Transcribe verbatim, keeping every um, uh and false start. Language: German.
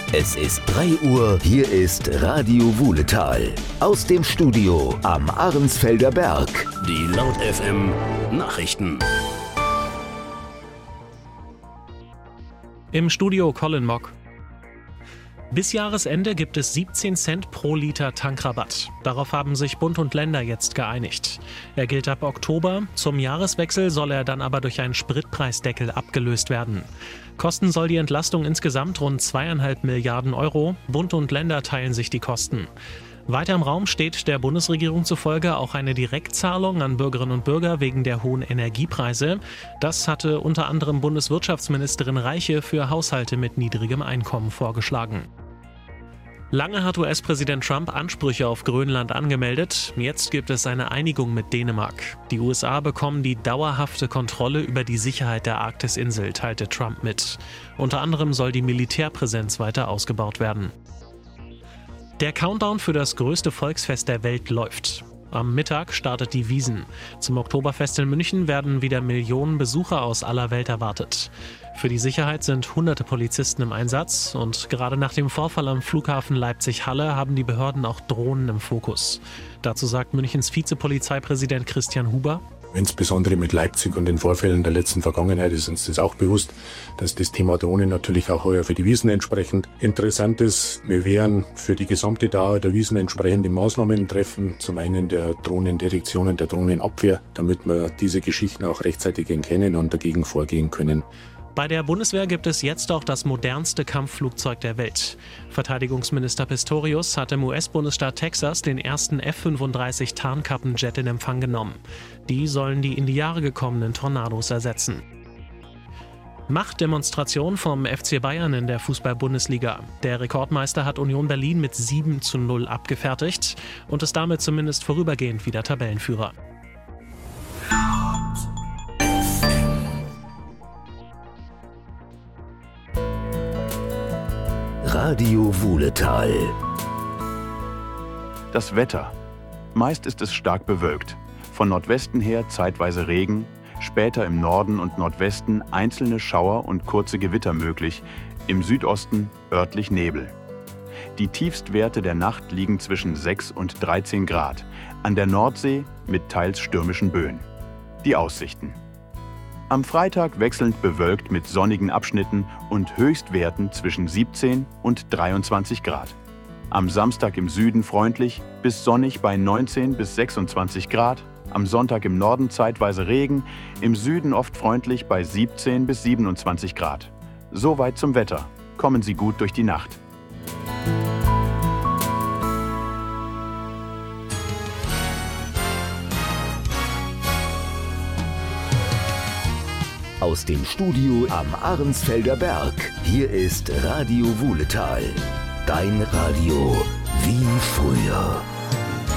Es ist drei Uhr, hier ist Radio Wuhletal. Aus dem Studio am Ahrensfelder Berg. Die Laut F M Nachrichten. Im Studio Colin Mock. Bis Jahresende gibt es siebzehn Cent pro Liter Tankrabatt. Darauf haben sich Bund und Länder jetzt geeinigt. Er gilt ab Oktober. Zum Jahreswechsel soll er dann aber durch einen Spritpreisdeckel abgelöst werden. Kosten soll die Entlastung insgesamt rund zweieinhalb Milliarden Euro. Bund und Länder teilen sich die Kosten. Weiter im Raum steht der Bundesregierung zufolge auch eine Direktzahlung an Bürgerinnen und Bürger wegen der hohen Energiepreise. Das hatte unter anderem Bundeswirtschaftsministerin Reiche für Haushalte mit niedrigem Einkommen vorgeschlagen. Lange hat U S-Präsident Trump Ansprüche auf Grönland angemeldet. Jetzt gibt es eine Einigung mit Dänemark. Die U S A bekommen die dauerhafte Kontrolle über die Sicherheit der Arktisinsel, teilte Trump mit. Unter anderem soll die Militärpräsenz weiter ausgebaut werden. Der Countdown für das größte Volksfest der Welt läuft. Am Mittag startet die Wiesn. Zum Oktoberfest in München werden wieder Millionen Besucher aus aller Welt erwartet. Für die Sicherheit sind hunderte Polizisten im Einsatz und gerade nach dem Vorfall am Flughafen Leipzig-Halle haben die Behörden auch Drohnen im Fokus. Dazu sagt Münchens Vizepolizeipräsident Christian Huber: Insbesondere mit Leipzig und den Vorfällen der letzten Vergangenheit ist uns das auch bewusst, dass das Thema Drohnen natürlich auch heuer für die Wiesn entsprechend interessant ist. Wir werden für die gesamte Dauer der Wiesn entsprechende Maßnahmen treffen. Zum einen der Drohnendetektion und der Drohnenabwehr, damit wir diese Geschichten auch rechtzeitig erkennen und dagegen vorgehen können. Bei der Bundeswehr gibt es jetzt auch das modernste Kampfflugzeug der Welt. Verteidigungsminister Pistorius hat im U S-Bundesstaat Texas den ersten F fünfunddreißig Tarnkappenjet in Empfang genommen. Die sollen die in die Jahre gekommenen Tornados ersetzen. Machtdemonstration vom F C Bayern in der Fußball-Bundesliga. Der Rekordmeister hat Union Berlin mit sieben zu null abgefertigt und ist damit zumindest vorübergehend wieder Tabellenführer. Radio Wuhletal. Das Wetter. Meist ist es stark bewölkt. Von Nordwesten her zeitweise Regen, später im Norden und Nordwesten einzelne Schauer und kurze Gewitter möglich, im Südosten örtlich Nebel. Die Tiefstwerte der Nacht liegen zwischen sechs und dreizehn Grad, an der Nordsee mit teils stürmischen Böen. Die Aussichten. Am Freitag wechselnd bewölkt mit sonnigen Abschnitten und Höchstwerten zwischen siebzehn und dreiundzwanzig Grad. Am Samstag im Süden freundlich bis sonnig bei neunzehn bis sechsundzwanzig Grad. Am Sonntag im Norden zeitweise Regen, im Süden oft freundlich bei siebzehn bis siebenundzwanzig Grad. Soweit zum Wetter. Kommen Sie gut durch die Nacht. Aus dem Studio am Ahrensfelder Berg. Hier ist Radio Wuhletal. Dein Radio wie früher.